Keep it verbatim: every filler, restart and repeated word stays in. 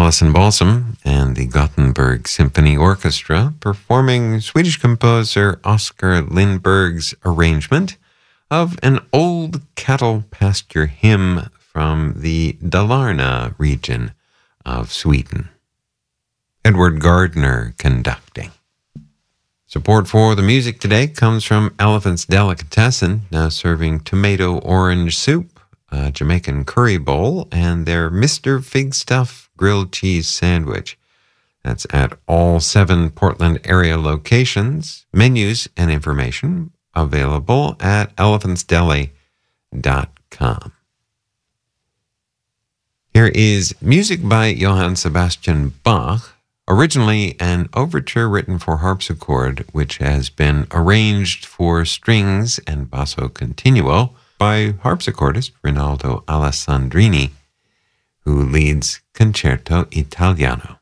Alison Balsam and the Gothenburg Symphony Orchestra performing Swedish composer Oskar Lindberg's arrangement of an old cattle pasture hymn from the Dalarna region of Sweden. Edward Gardner conducting. Support for the music today comes from Elephant's Delicatessen, now serving tomato orange soup, a Jamaican curry bowl, and their Mister Figstuff grilled cheese sandwich. That's at all seven Portland area locations. Menus and information available at elephants deli dot com. Here is music by Johann Sebastian Bach, originally an overture written for harpsichord, which has been arranged for strings and basso continuo by harpsichordist Rinaldo Alessandrini, who leads Concerto Italiano.